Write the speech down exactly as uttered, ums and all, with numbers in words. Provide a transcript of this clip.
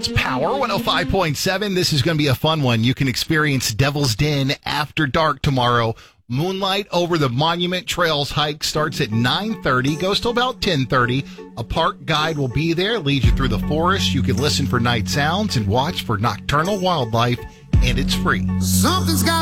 It's Power one oh five point seven. This is going to be a fun one. You can experience Devil's Den after dark tomorrow. Moonlight over the Monument Trails hike starts at nine thirty, goes till about ten thirty. A park guide will be there, lead you through the forest. You can listen for night sounds and watch for nocturnal wildlife, and it's free. Something's got